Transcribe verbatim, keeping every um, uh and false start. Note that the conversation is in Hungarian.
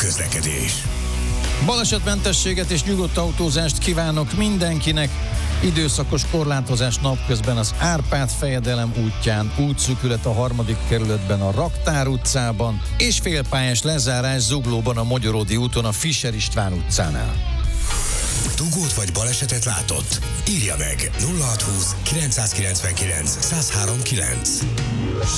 közlekedés. Balesetmentességet és nyugodt autózást kívánok mindenkinek. Időszakos korlátozás napközben az Árpád-fejedelem útján, útszűkület a harmadik kerületben a Raktár utcában, és félpályás lezárás Zuglóban a Mogyoródi úton a Fischer István utcánál. Dugót vagy balesetet látott? Írja meg nulla hatszázhúsz kilencszázkilencvenkilenc százhárom kilenc.